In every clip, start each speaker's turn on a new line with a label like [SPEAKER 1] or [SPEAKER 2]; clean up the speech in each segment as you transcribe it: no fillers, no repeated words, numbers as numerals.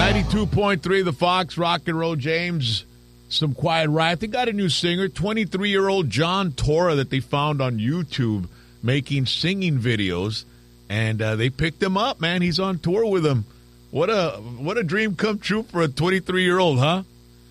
[SPEAKER 1] 92.3 The Fox, Rock and Roll James. Some Quiet Riot. They got a new singer, 23-year-old John Tora, that they found on YouTube making singing videos. And they picked him up, man. He's on tour with them. What a dream come true for a 23-year-old, huh?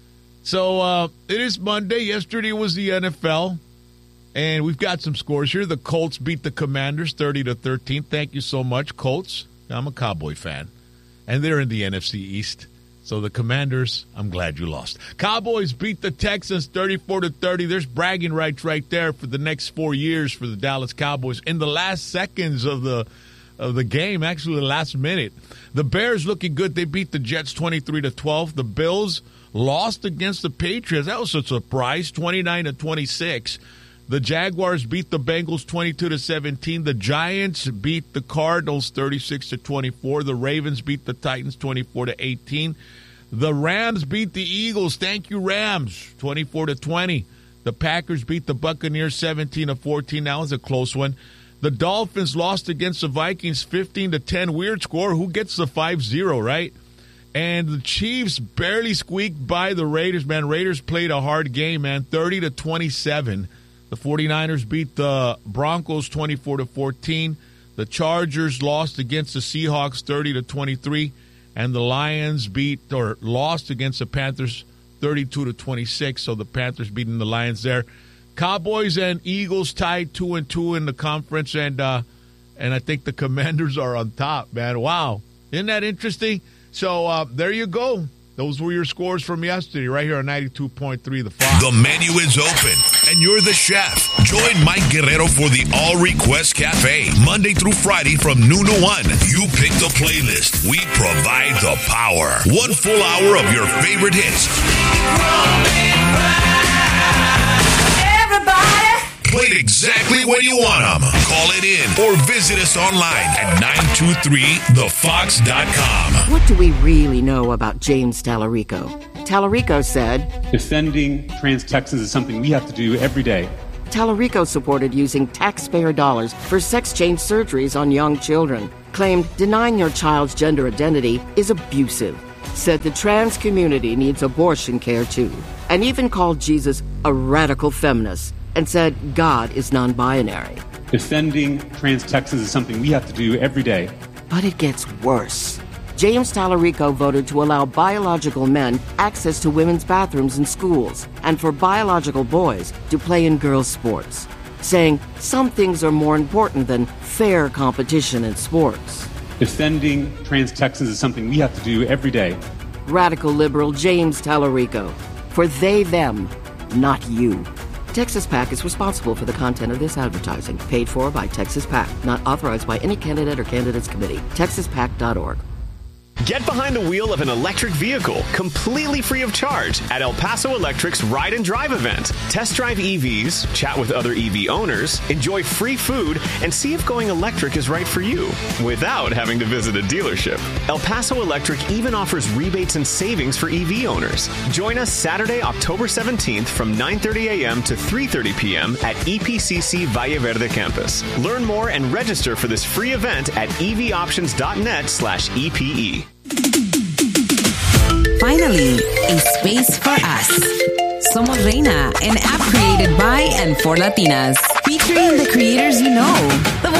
[SPEAKER 1] So it is Monday. Yesterday was the NFL. And we've got some scores here. The Colts beat the Commanders 30-13. Thank you so much, Colts. I'm a Cowboy fan. And they're in the NFC East. So the Commanders, I'm glad you lost. Cowboys beat the Texans 34-30. There's bragging rights right there for the next 4 years for the Dallas Cowboys. In the last seconds of the game, actually the last minute. The Bears looking good. They beat the Jets 23-12. The Bills lost against the Patriots. That was a surprise, 29-26. The Jaguars beat the Bengals 22-17. The Giants beat the Cardinals 36-24. The Ravens beat the Titans 24-18. The Rams beat the Eagles. Thank you, Rams, 24-20. The Packers beat the Buccaneers 17-14. That was a close one. The Dolphins lost against the Vikings 15-10. Weird score. Who gets the 5-0, right? And the Chiefs barely squeaked by the Raiders, man. Raiders played a hard game, man, 30-27. The 49ers beat the Broncos 24-14. The Chargers lost against the Seahawks 30-23. And the Lions lost against the Panthers 32-26. So the Panthers beating the Lions there. Cowboys and Eagles tied 2-2 in the conference. And I think the Commanders are on top, man. Wow. Isn't that interesting? So there you go. Those were your scores from yesterday right here on 92.3 The Fox.
[SPEAKER 2] The menu is open, and you're the chef. Join Mike Guerrero for the All Request Cafe, Monday through Friday from noon to 1. You pick the playlist. We provide the power. 1 full hour of your favorite hits. Everybody. Played exactly when you want them. Call it in or visit us online at 923thefox.com.
[SPEAKER 3] What do we really know about James Tallarico? Tallarico said,
[SPEAKER 4] defending trans Texans is something we have to do every day.
[SPEAKER 3] Tallarico supported using taxpayer dollars for sex change surgeries on young children. Claimed denying your child's gender identity is abusive. Said the trans community needs abortion care too. And even called Jesus a radical feminist. And said God is non-binary.
[SPEAKER 4] Defending trans Texans is something we have to do every day.
[SPEAKER 3] But it gets worse. James Tallarico voted to allow biological men access to women's bathrooms in schools and for biological boys to play in girls' sports, saying some things are more important than fair competition in sports.
[SPEAKER 4] Defending trans Texans is something we have to do every day.
[SPEAKER 3] Radical liberal James Tallarico. For they, them, not you. Texas PAC is responsible for the content of this advertising. Paid for by Texas PAC. Not authorized by any candidate or candidates committee. TexasPAC.org.
[SPEAKER 5] Get behind the wheel of an electric vehicle completely free of charge at El Paso Electric's Ride and Drive event. Test drive EVs, chat with other EV owners, enjoy free food, and see if going electric is right for you without having to visit a dealership. El Paso Electric even offers rebates and savings for EV owners. Join us Saturday, October 17th from 9:30 a.m. to 3:30 p.m. at EPCC Valle Verde campus. Learn more and register for this free event at evoptions.net/EPE.
[SPEAKER 6] Finally, a space for us. Somos Reina, an app created by and for Latinas, featuring the creators you know, the